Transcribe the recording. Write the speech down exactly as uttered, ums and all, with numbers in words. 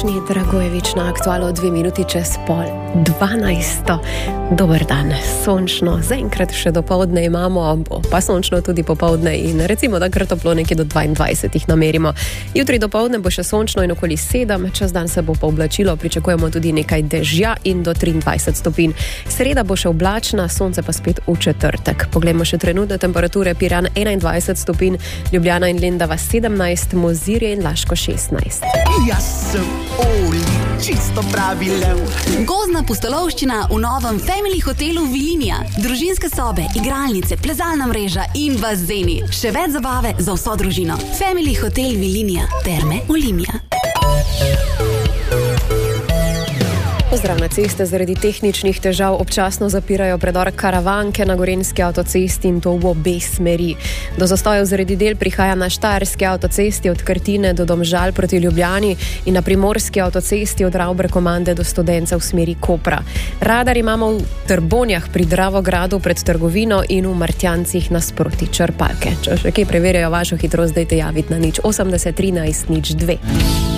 Višnji Dragojevič na aktualu dve minuti čez pol dvanajsto. Dober dan, sončno, zaenkrat še dopoldne imamo, pa sončno tudi popoldne in recimo, da kar toplo nekje do dvaindvajset namerimo. Jutri dopoldne bo še sončno in okoli sedem, čez dan se bo pooblačilo, pričakujemo tudi nekaj dežja in do triindvajset stopinj. Sreda bo še oblačna, sonce pa spet v četrtek. Poglejmo še trenutne temperature: Piran enaindvajset stopinj, Ljubljana in Lendava sedemnajst, Mozirje in Laško šestnajst. Jaz sem Oli, čisto pravi lev. Gozdna pustolovščina v novem Family hotelu Vilinija. Družinske sobe, igralnice, plezalna mreža in bazeni. Še več zabave za vso družino. Family hotel Vilinija. Terme Olimia. Pozdrav. Na ceste zaradi tehničnih težav občasno zapirajo predor Karavanke na Gorenjski avtocesti in to v obe smeri. Do zastojev zaradi del prihaja na Štajerski avtocesti od Krtine do Domžal proti Ljubljani in na Primorski avtocesti od Ravbre-Komande do Studenca v smeri Kopra. Radar imamo v Trbonjah pri Dravogradu pred trgovino in v Martjancih nasproti črpalke. Če še kaj preverjajo vašo hitrost, dajte javiti na nič osemdeset trinajst nič dve.